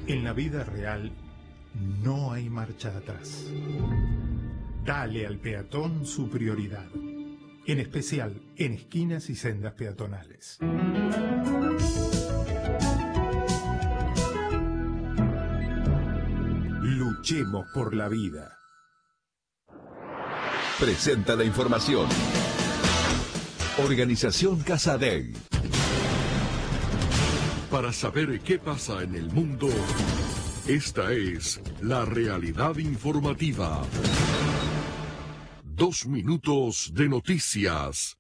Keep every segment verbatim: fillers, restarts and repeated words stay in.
En la vida real no hay marcha atrás. Dale al peatón su prioridad, en especial en esquinas y sendas peatonales. Luchemos por la vida. Presenta la información. Organización Casadei. Para saber qué pasa en el mundo, esta es la realidad informativa. Dos minutos de noticias.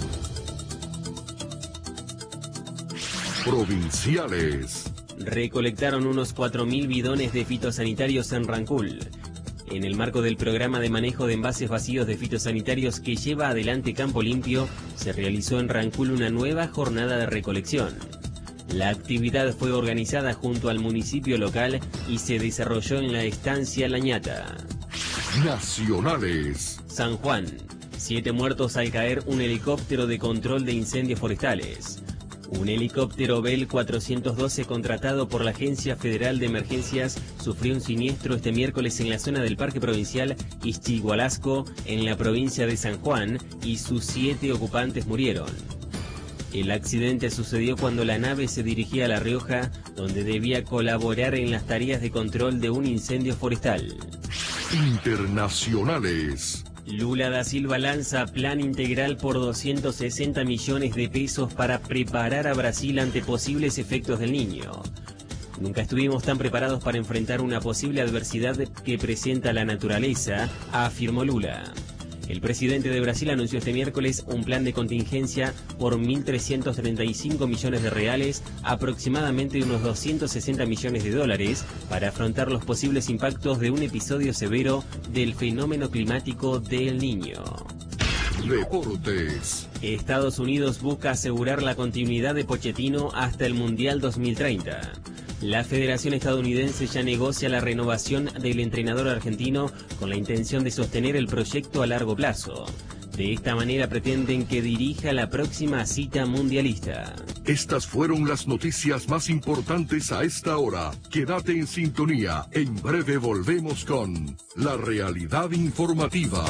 Provinciales. Recolectaron unos cuatro mil bidones de fitosanitarios en Rancul. En el marco del programa de manejo de envases vacíos de fitosanitarios que lleva adelante Campo Limpio, se realizó en Rancul una nueva jornada de recolección. La actividad fue organizada junto al municipio local y se desarrolló en la estancia La Ñata. Nacionales. San Juan. Siete muertos al caer un helicóptero de control de incendios forestales. Un helicóptero Bell cuatrocientos doce contratado por la Agencia Federal de Emergencias sufrió un siniestro este miércoles en la zona del Parque Provincial Ixchigualasco, en la provincia de San Juan, y sus siete ocupantes murieron. El accidente sucedió cuando la nave se dirigía a La Rioja, donde debía colaborar en las tareas de control de un incendio forestal. Internacionales. Lula da Silva lanza plan integral por doscientos sesenta millones de pesos para preparar a Brasil ante posibles efectos del Niño. Nunca estuvimos tan preparados para enfrentar una posible adversidad que presenta la naturaleza, afirmó Lula. El presidente de Brasil anunció este miércoles un plan de contingencia por mil trescientos treinta y cinco millones de reales, aproximadamente unos doscientos sesenta millones de dólares, para afrontar los posibles impactos de un episodio severo del fenómeno climático del Niño. Deportes. Estados Unidos busca asegurar la continuidad de Pochettino hasta el Mundial dos mil treinta. La Federación Estadounidense ya negocia la renovación del entrenador argentino con la intención de sostener el proyecto a largo plazo. De esta manera pretenden que dirija la próxima cita mundialista. Estas fueron las noticias más importantes a esta hora. Quédate en sintonía. En breve volvemos con la realidad informativa.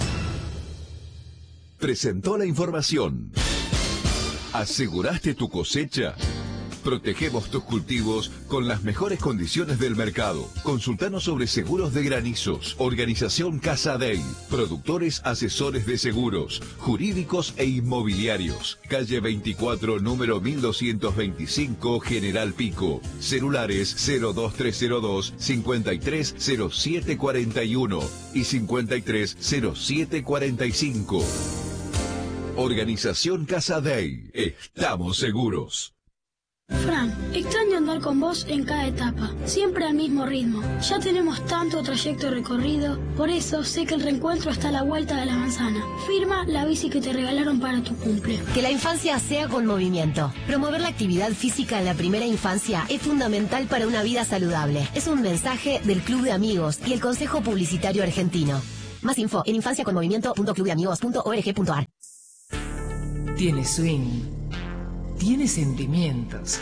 Presentó la información. ¿Aseguraste tu cosecha? Protegemos tus cultivos con las mejores condiciones del mercado. Consultanos sobre seguros de granizos. Organización Casadei. Productores asesores de seguros, jurídicos e inmobiliarios. Calle veinticuatro, número mil doscientos veinticinco, General Pico. Celulares cero dos tres cero dos, cincuenta y tres cero siete cuarenta y uno y cincuenta y tres cero siete cuarenta y cinco. Organización Casadei. Estamos seguros. Fran, extraño andar con vos en cada etapa, siempre al mismo ritmo. Ya tenemos tanto trayecto recorrido, por eso sé que el reencuentro está a la vuelta de la manzana. Firma la bici que te regalaron para tu cumple. Que la infancia sea con movimiento. Promover la actividad física en la primera infancia es fundamental para una vida saludable. Es un mensaje del Club de Amigos y el Consejo Publicitario Argentino. Más info en infancia con movimiento punto club de amigos punto org punto ar. Tiene swing. Tiene sentimientos.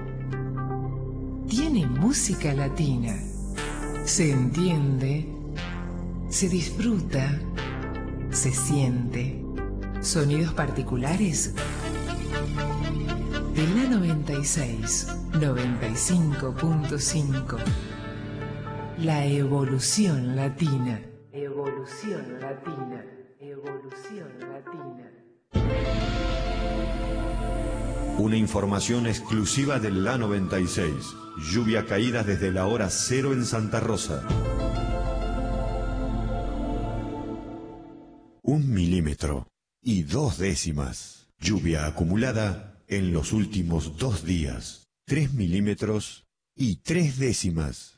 Tiene música latina. Se entiende. Se disfruta. Se siente. Sonidos particulares. De la noventa y seis, noventa y cinco punto cinco. La evolución latina. Evolución latina. Evolución latina. Una información exclusiva de la noventa y seis. Lluvia caída desde la hora cero en Santa Rosa. Un milímetro y dos décimas. Lluvia acumulada en los últimos dos días. Tres milímetros y tres décimas.